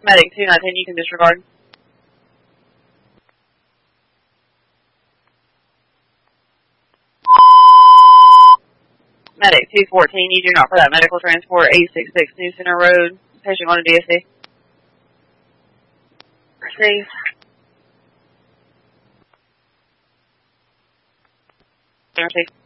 Medic 219, you can disregard. Medic 214, you do not for that medical transport, 866 New Center Road. Patient on a DSC. Receive. Receive.